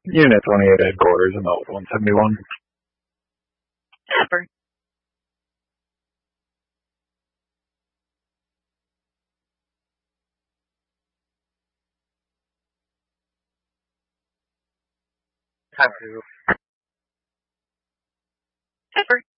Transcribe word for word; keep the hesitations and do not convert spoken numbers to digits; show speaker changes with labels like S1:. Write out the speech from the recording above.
S1: Unit twenty-eight headquarters, I'm out one seventy-one.
S2: Pepper.
S1: Time to.
S2: Pepper.